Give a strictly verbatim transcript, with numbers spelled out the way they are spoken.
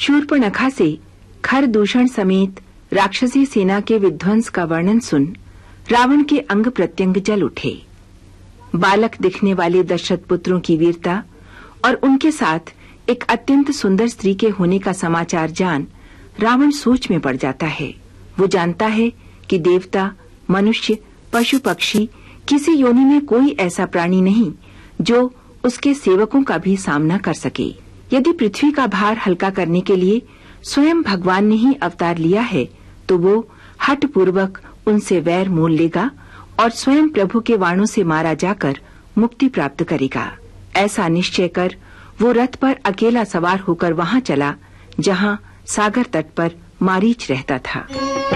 शूर्पणखा से खरदूषण समेत राक्षसी सेना के विध्वंस का वर्णन सुन रावण के अंग प्रत्यंग जल उठे। बालक दिखने वाले दशरथ पुत्रों की वीरता और उनके साथ एक अत्यंत सुंदर स्त्री के होने का समाचार जान रावण सोच में पड़ जाता है। वो जानता है कि देवता, मनुष्य, पशु पक्षी किसी योनि में कोई ऐसा प्राणी नहीं जो उसके सेवकों का भी सामना कर सके। यदि पृथ्वी का भार हल्का करने के लिए स्वयं भगवान ने ही अवतार लिया है तो वो हठ पूर्वक उनसे वैर मोल लेगा और स्वयं प्रभु के वाणों से मारा जाकर मुक्ति प्राप्त करेगा। ऐसा निश्चय कर वो रथ पर अकेला सवार होकर वहां चला जहां सागर तट पर मारीच रहता था।